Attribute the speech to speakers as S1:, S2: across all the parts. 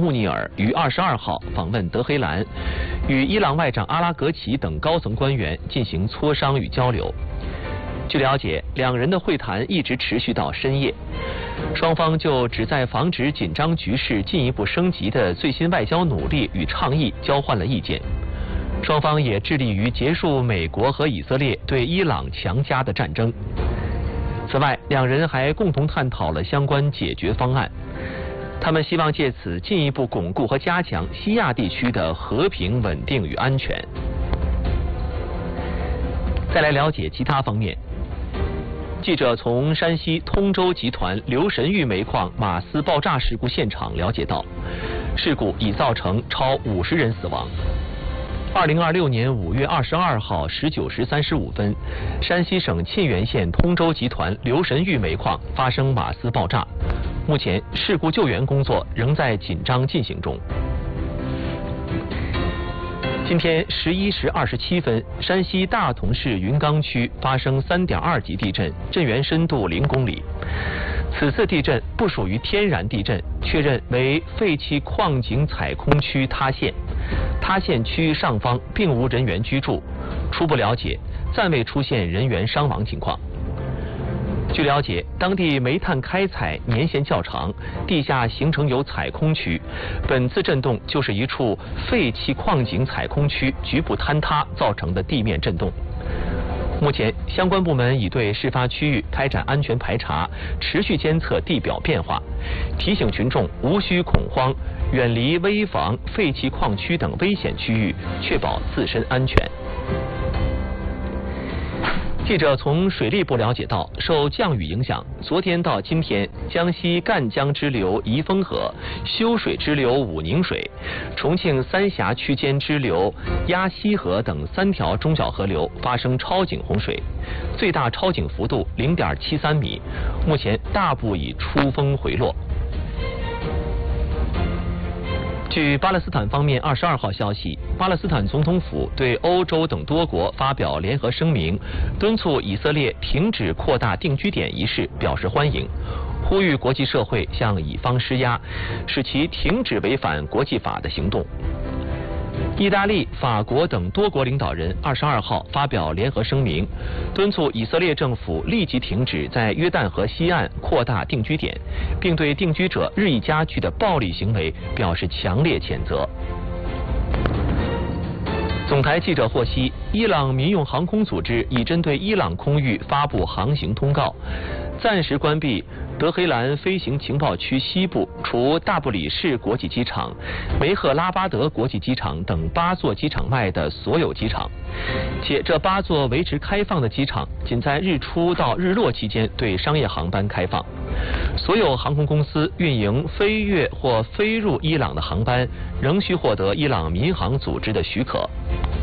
S1: 穆尼尔于22号访问德黑兰，与伊朗外长阿拉格齐等高层官员进行磋商与交流。据了解，两人的会谈一直持续到深夜，双方就旨在防止紧张局势进一步升级的最新外交努力与倡议交换了意见。双方也致力于结束美国和以色列对伊朗强加的战争。此外，两人还共同探讨了相关解决方案。他们希望借此进一步巩固和加强西亚地区的和平、稳定与安全。再来了解其他方面。记者从山西通州集团刘神玉煤矿马斯爆炸事故现场了解到，事故已造成超50人死亡。2026年5月22号19时35分，山西省沁源县通州集团刘神玉煤矿发生马斯爆炸，目前事故救援工作仍在紧张进行中。今天11时27分，山西大同市云冈区发生3.2级地震，震源深度0公里。此次地震不属于天然地震，确认为废弃矿井采空区塌陷。塌陷区上方并无人员居住，初步了解暂未出现人员伤亡情况。据了解，当地煤炭开采年限较长，地下形成有采空区，本次震动就是一处废弃矿井采空区局部坍塌造成的地面震动。目前，相关部门已对事发区域开展安全排查，持续监测地表变化，提醒群众无需恐慌，远离危房、废弃矿区等危险区域，确保自身安全。记者从水利部了解到，受降雨影响，昨天到今天，江西赣江支流宜丰河、修水支流武宁水、重庆三峡区间支流鸭溪河等3条中小河流发生超警洪水，最大超警幅度0.73米，目前大部已出风回落。据巴勒斯坦方面22号消息，巴勒斯坦总统府对欧洲等多国发表联合声明，敦促以色列停止扩大定居点一事表示欢迎，呼吁国际社会向以方施压，使其停止违反国际法的行动。意大利、法国等多国领导人22号发表联合声明，敦促以色列政府立即停止在约旦河西岸扩大定居点，并对定居者日益加剧的暴力行为表示强烈谴责。总台记者获悉，伊朗民用航空组织已针对伊朗空域发布航行通告，暂时关闭德黑兰飞行情报区西部除大布里士国际机场、梅赫拉巴德国际机场等8座机场外的所有机场，且这8座维持开放的机场仅在日出到日落期间对商业航班开放。所有航空公司运营飞越或飞入伊朗的航班仍需获得伊朗民航组织的许可。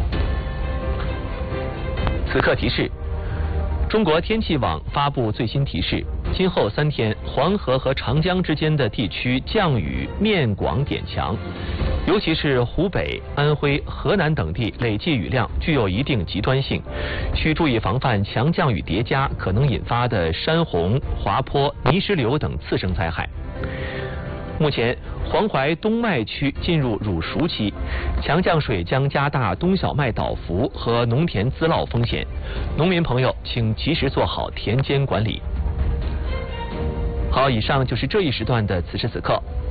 S1: 此刻提示：中国天气网发布最新提示，今后3天，黄河和长江之间的地区降雨面广点强，尤其是湖北、安徽、河南等地累计雨量具有一定极端性，需注意防范强降雨叠加可能引发的山洪、滑坡、泥石流等次生灾害。目前，黄淮东麦区进入乳熟期，强降水将加大冬小麦倒伏和农田滋涝风险，农民朋友请及时做好田间管理。好，以上就是这一时段的此时此刻。